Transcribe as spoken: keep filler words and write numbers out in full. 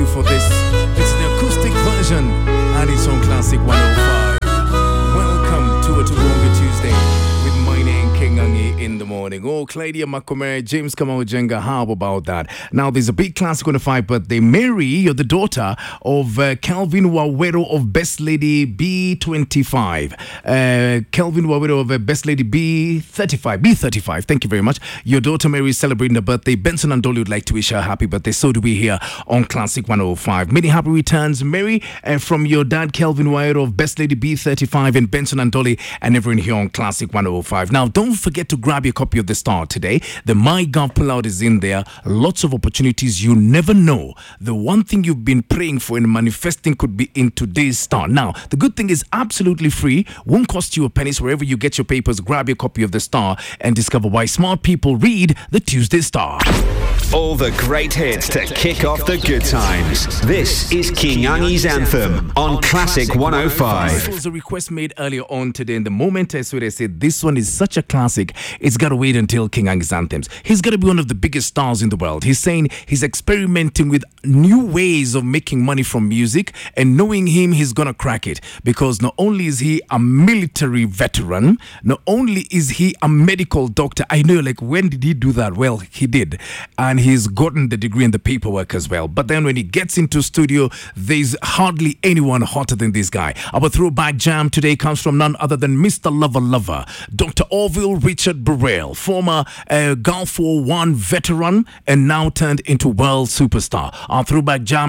for this. It's the acoustic version, and it's on Classic one oh five. Welcome to a Tubonga Tuesday with my name, King Angi, in the morning. Oh, Claudia Makomere, James Kamau Jenga, how about that? Now, there's a big Classic one oh five birthday. Mary, you're the daughter of uh, Calvin Wawero of Best Lady B twenty-five. Uh, Calvin Wawero of uh, Best Lady B thirty-five. B thirty-five, thank you very much. Your daughter Mary is celebrating her birthday. Benson and Dolly would like to wish her happy birthday. So do we here on Classic one oh five. Many happy returns, Mary, uh, from your dad, Calvin Wawero of Best Lady B thirty-five, and Benson and Dolly, and everyone here on Classic one oh five. Now, don't forget to grab your copy of The Star today. The MyGov pullout is in there. Lots of opportunities. You never know. The one thing you've been praying for and manifesting could be in today's Star. Now, the good thing is absolutely free. Won't cost you a penny. So wherever you get your papers, grab your copy of The Star and discover why smart people read the Tuesday Star. All the great hits to kick off the good times. This is King Angi's Anthem on Classic one oh five. This was a request made earlier on today. In the moment I saw, I said, this one is such a classic, it's got to wait until King Angi's Anthems. He's got to be one of the biggest stars in the world. He's saying he's experimenting with new ways of making money from music, and knowing him, he's going to crack it. Because not only is he a military veteran, not only is he a medical doctor. I know, like, when did he do that? Well, he did. And he's gotten the degree and the paperwork as well. But then when he gets into studio, there's hardly anyone hotter than this guy. Our throwback jam today comes from none other than Mister Lover Lover, Doctor Orville Richard Burrell, former uh, Gulf War One veteran and now turned into world superstar. Our throwback jam